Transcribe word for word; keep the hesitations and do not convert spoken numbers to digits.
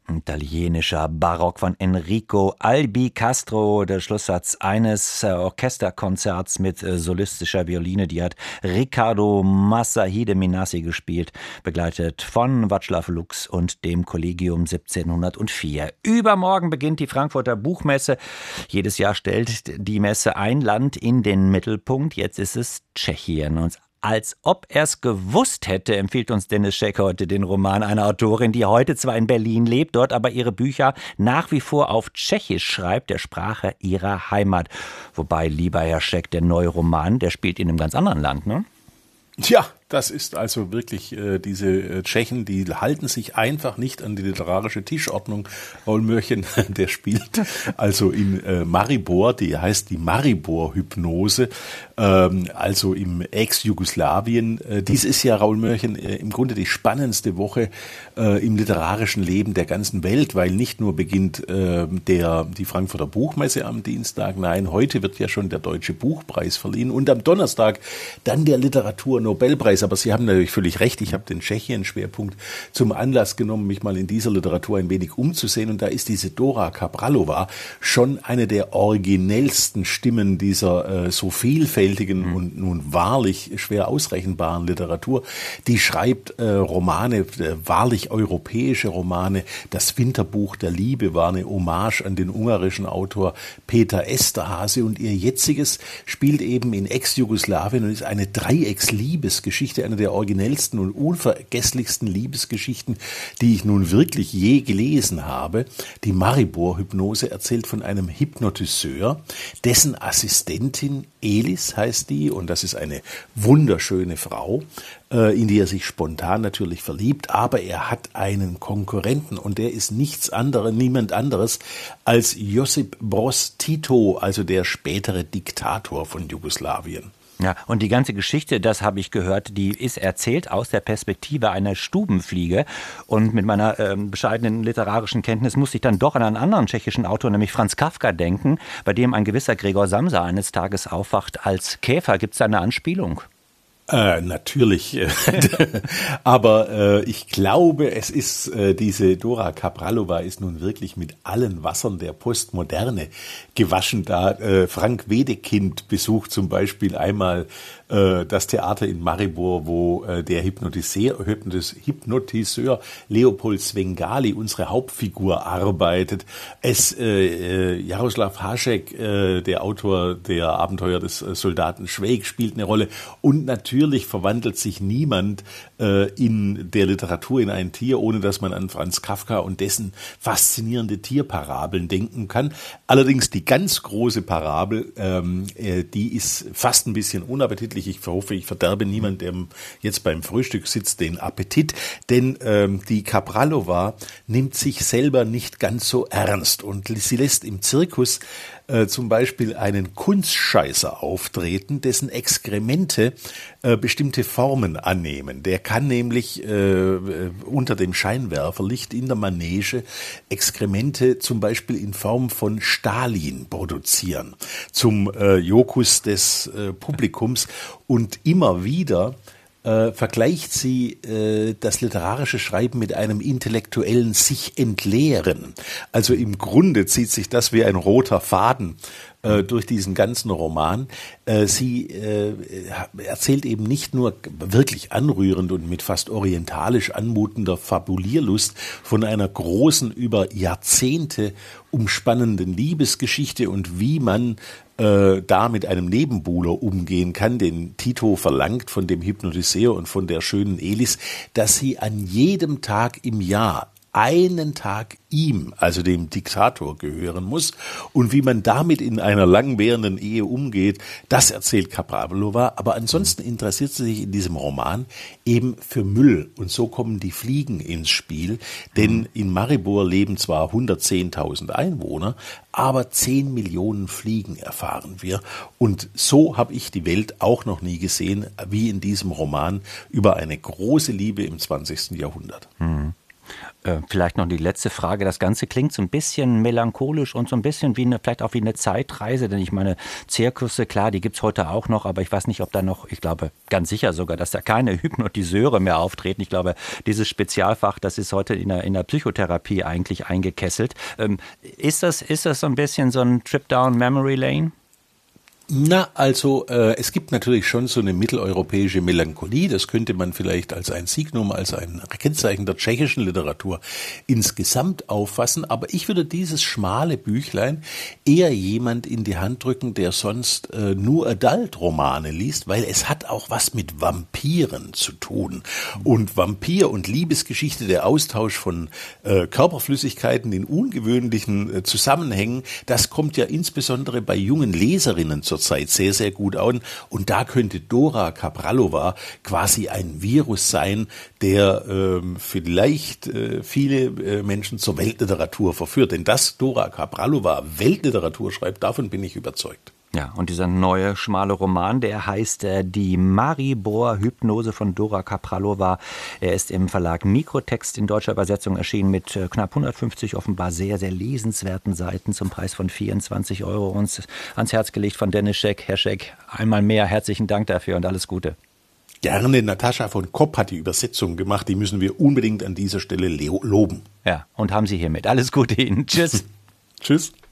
Italienischer Barock von Enrico Albicastro, der Schlusssatz eines äh, Orchesterkonzerts mit äh, solistischer Violine, die hat Riccardo Massahide Minassi gespielt, begleitet von Václav Lux und dem Collegium siebzehnhundertvier. Übermorgen beginnt die Frankfurter Buchmesse. Jedes Jahr stellt die Messe ein Land in den Mittelpunkt. Jetzt ist es Tschechien. Und als ob er es gewusst hätte, empfiehlt uns Dennis Scheck heute den Roman einer Autorin, die heute zwar in Berlin lebt, dort aber ihre Bücher nach wie vor auf Tschechisch schreibt, der Sprache ihrer Heimat. Wobei, lieber Herr Scheck, der neue Roman, der spielt in einem ganz anderen Land, ne? Ja, das ist also wirklich äh, diese äh, Tschechen, die halten sich einfach nicht an die literarische Tischordnung. Raoul Mörchen, der spielt also in äh, Maribor, die heißt die Maribor-Hypnose, ähm, also im Ex-Jugoslawien. Äh, dies ist ja, Raoul Mörchen, äh, im Grunde die spannendste Woche äh, im literarischen Leben der ganzen Welt, weil nicht nur beginnt äh, der die Frankfurter Buchmesse am Dienstag, nein, heute wird ja schon der Deutsche Buchpreis verliehen und am Donnerstag dann der Literaturnobelpreis. Aber Sie haben natürlich völlig recht, ich habe den Tschechien-Schwerpunkt zum Anlass genommen, mich mal in dieser Literatur ein wenig umzusehen. Und da ist diese Dora Kabralova schon eine der originellsten Stimmen dieser äh, so vielfältigen mhm. und nun wahrlich schwer ausrechenbaren Literatur. Die schreibt äh, Romane, äh, wahrlich europäische Romane. Das Winterbuch der Liebe war eine Hommage an den ungarischen Autor Peter Eszterházy. Und ihr jetziges spielt eben in Ex-Jugoslawien und ist eine Dreiecksliebesgeschichte. Eine der originellsten und unvergesslichsten Liebesgeschichten, die ich nun wirklich je gelesen habe. Die Maribor-Hypnose erzählt von einem Hypnotiseur, dessen Assistentin Elis heißt die, und das ist eine wunderschöne Frau, in die er sich spontan natürlich verliebt, aber er hat einen Konkurrenten und der ist nichts anderes, niemand anderes als Josip Broz Tito, also der spätere Diktator von Jugoslawien. Ja, und die ganze Geschichte, das habe ich gehört, die ist erzählt aus der Perspektive einer Stubenfliege. Und mit meiner äh, bescheidenen literarischen Kenntnis musste ich dann doch an einen anderen tschechischen Autor, nämlich Franz Kafka, denken, bei dem ein gewisser Gregor Samsa eines Tages aufwacht als Käfer. Gibt es da eine Anspielung? Äh, natürlich, aber äh, ich glaube, es ist äh, diese Dora Kabralova ist nun wirklich mit allen Wassern der Postmoderne gewaschen. Da äh, Frank Wedekind besucht zum Beispiel einmal äh, das Theater in Maribor, wo äh, der Hypnotiseur, Hypnotis, Hypnotiseur Leopold Svengali, unsere Hauptfigur, arbeitet. Es äh, Jaroslav Hašek, äh, der Autor der Abenteuer des äh, Soldaten Schweig, spielt eine Rolle und natürlich Natürlich verwandelt sich niemand äh, in der Literatur in ein Tier, ohne dass man an Franz Kafka und dessen faszinierende Tierparabeln denken kann. Allerdings die ganz große Parabel, ähm, äh, die ist fast ein bisschen unappetitlich. Ich hoffe, ich verderbe niemandem, der jetzt beim Frühstück sitzt, den Appetit. Denn ähm, die Kabralova nimmt sich selber nicht ganz so ernst und sie lässt im Zirkus Äh, zum Beispiel einen Kunstscheißer auftreten, dessen Exkremente äh, bestimmte Formen annehmen. Der kann nämlich äh, unter dem Scheinwerferlicht in der Manege Exkremente zum Beispiel in Form von Stalin produzieren, zum äh, Jokus des äh, Publikums, und immer wieder Äh, vergleicht sie äh, das literarische Schreiben mit einem intellektuellen sich entleeren. Also im Grunde zieht sich das wie ein roter Faden äh, durch diesen ganzen Roman. Äh, sie äh, erzählt eben nicht nur wirklich anrührend und mit fast orientalisch anmutender Fabulierlust von einer großen, über Jahrzehnte umspannenden Liebesgeschichte und wie man äh, da mit einem Nebenbuhler umgehen kann, den Tito verlangt von dem Hypnotiseur und von der schönen Elis, dass sie an jedem Tag im Jahr einen Tag ihm, also dem Diktator, gehören muss. Und wie man damit in einer langwährenden Ehe umgeht, das erzählt Kabralova. Aber ansonsten interessiert sie sich in diesem Roman eben für Müll. Und so kommen die Fliegen ins Spiel. Denn in Maribor leben zwar hundertzehntausend Einwohner, aber zehn Millionen Fliegen erfahren wir. Und so habe ich die Welt auch noch nie gesehen, wie in diesem Roman über eine große Liebe im zwanzigsten Jahrhundert. Hm. Äh, vielleicht noch die letzte Frage. Das Ganze klingt so ein bisschen melancholisch und so ein bisschen wie eine, vielleicht auch wie eine Zeitreise, denn ich meine, Zirkusse, klar, die gibt's heute auch noch, aber ich weiß nicht, ob da noch, ich glaube ganz sicher sogar, dass da keine Hypnotiseure mehr auftreten. Ich glaube, dieses Spezialfach, das ist heute in der, in der Psychotherapie eigentlich eingekesselt. Ähm, ist das, ist das so ein bisschen so ein Trip down Memory Lane? Na, also äh, es gibt natürlich schon so eine mitteleuropäische Melancholie, das könnte man vielleicht als ein Signum, als ein Kennzeichen der tschechischen Literatur insgesamt auffassen, aber ich würde dieses schmale Büchlein eher jemand in die Hand drücken, der sonst äh, nur Adult-Romane liest, weil es hat auch was mit Vampiren zu tun. Und Vampir- und Liebesgeschichte, der Austausch von äh, Körperflüssigkeiten in ungewöhnlichen äh, Zusammenhängen, das kommt ja insbesondere bei jungen Leserinnen zur Zeit sehr, sehr gut an. Und da könnte Dora Kapralova quasi ein Virus sein, der ähm, vielleicht äh, viele äh, Menschen zur Weltliteratur verführt. Denn dass Dora Kapralova Weltliteratur schreibt, davon bin ich überzeugt. Ja, und dieser neue schmale Roman, der heißt äh, Die Maribor-Hypnose von Dora Kapralova. Er ist im Verlag Mikrotext in deutscher Übersetzung erschienen mit äh, knapp hundertfünfzig offenbar sehr, sehr lesenswerten Seiten zum Preis von vierundzwanzig Euro. Uns ans Herz gelegt von Dennis Scheck. Herr Scheck, einmal mehr herzlichen Dank dafür und alles Gute. Gerne, Natascha von Kopp hat die Übersetzung gemacht. Die müssen wir unbedingt an dieser Stelle loben. Ja, und haben Sie hiermit. Alles Gute Ihnen. Tschüss. Tschüss.